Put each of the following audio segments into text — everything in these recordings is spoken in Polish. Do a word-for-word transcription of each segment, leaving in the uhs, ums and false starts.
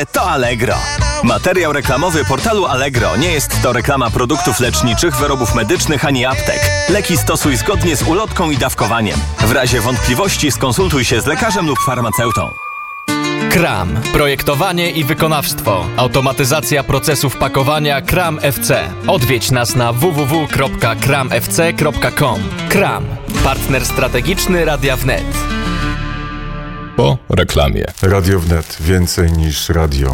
To Allegro. Materiał reklamowy portalu Allegro nie jest to reklama produktów leczniczych, wyrobów medycznych ani aptek. Leki stosuj zgodnie z ulotką i dawkowaniem. W razie wątpliwości skonsultuj się z lekarzem lub farmaceutą. Kram. Projektowanie i wykonawstwo. Automatyzacja procesów pakowania Kram F C. Odwiedź nas na w w w kropka kram f c kropka com. Kram. Partner strategiczny Radia Wnet. Po reklamie. Radio Wnet. Więcej niż radio.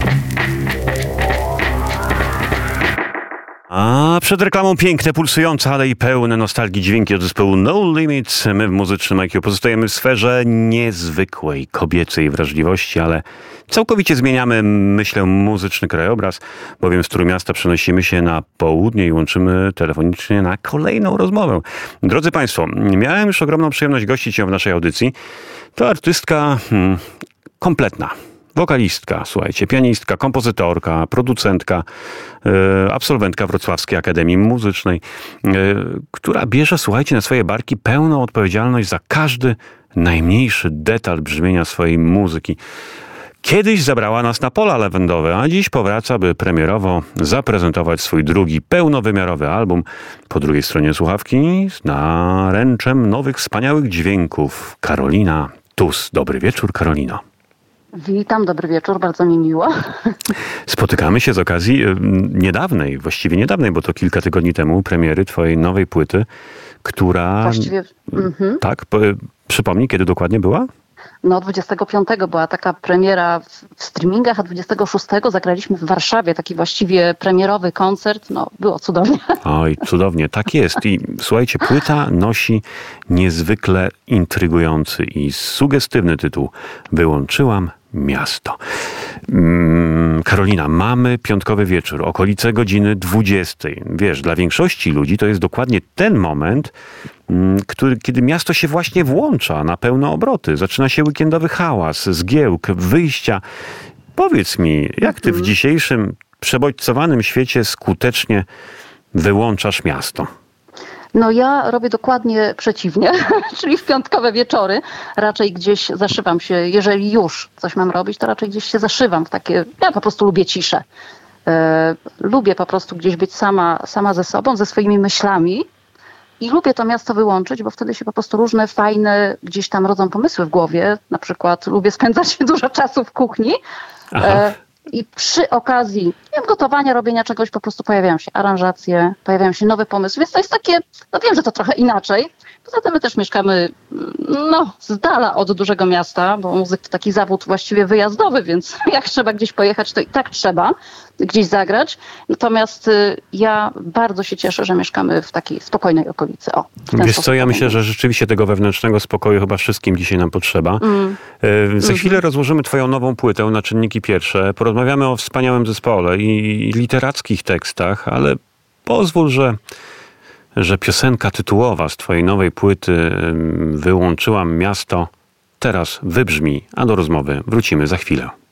A przed reklamą piękne, pulsujące, ale i pełne nostalgii dźwięki od zespołu No Limits. My w Muzycznym I Q pozostajemy w sferze niezwykłej kobiecej wrażliwości, ale całkowicie zmieniamy, myślę, muzyczny krajobraz, bowiem z Trójmiasta przenosimy się na południe i łączymy telefonicznie na kolejną rozmowę. Drodzy Państwo, miałem już ogromną przyjemność gościć ją w naszej audycji. To artystka hmm, kompletna. Wokalistka, słuchajcie, pianistka, kompozytorka, producentka, e, absolwentka Wrocławskiej Akademii Muzycznej, e, która bierze, słuchajcie, na swoje barki pełną odpowiedzialność za każdy najmniejszy detal brzmienia swojej muzyki. Kiedyś zabrała nas na pola lawendowe, a dziś powraca, by premierowo zaprezentować swój drugi pełnowymiarowy album. Po drugiej stronie słuchawki z naręczem nowych, wspaniałych dźwięków Karolina Tus. Dobry wieczór, Karolino. Witam, dobry wieczór, bardzo mi miło. Spotykamy się z okazji niedawnej, właściwie niedawnej, bo to kilka tygodni temu, premiery twojej nowej płyty, która... Właściwie... Mhm. Tak, po, przypomnij, kiedy dokładnie była? No dwudziestego piątego była taka premiera w streamingach, a dwudziestego szóstego zagraliśmy w Warszawie taki właściwie premierowy koncert. No, było cudownie. Oj, cudownie, tak jest. I słuchajcie, płyta nosi niezwykle intrygujący i sugestywny tytuł. Wyłączyłam miasto. Mm, Karolina, mamy piątkowy wieczór, okolice godziny dwudziestej. Wiesz, dla większości ludzi to jest dokładnie ten moment, mm, który, kiedy miasto się właśnie włącza na pełne obroty. Zaczyna się weekendowy hałas, zgiełk, wyjścia. Powiedz mi, jak ty w dzisiejszym przebodźcowanym świecie skutecznie wyłączasz miasto? No ja robię dokładnie przeciwnie, czyli w piątkowe wieczory raczej gdzieś zaszywam się, jeżeli już coś mam robić, to raczej gdzieś się zaszywam w takie, ja po prostu lubię ciszę. E, lubię po prostu gdzieś być sama, sama ze sobą, ze swoimi myślami i lubię to miasto wyłączyć, bo wtedy się po prostu różne fajne gdzieś tam rodzą pomysły w głowie. Na przykład lubię spędzać dużo czasu w kuchni. E, I przy okazji nie wiem, gotowania, robienia czegoś po prostu pojawiają się aranżacje, pojawiają się nowe pomysły, więc to jest takie, no wiem, że to trochę inaczej. Poza tym my też mieszkamy no, z dala od dużego miasta, bo muzyk to taki zawód właściwie wyjazdowy, więc jak trzeba gdzieś pojechać, to i tak trzeba gdzieś zagrać. Natomiast y, ja bardzo się cieszę, że mieszkamy w takiej spokojnej okolicy. O, Wiesz co, ja myślę, że rzeczywiście tego wewnętrznego spokoju chyba wszystkim dzisiaj nam potrzeba. Mm. Y, za chwilę mm-hmm. rozłożymy twoją nową płytę na czynniki pierwsze. Porozmawiamy o wspaniałym zespole i literackich tekstach, ale pozwól, że że piosenka tytułowa z twojej nowej płyty Wyłączyłam miasto teraz wybrzmi, a do rozmowy wrócimy za chwilę.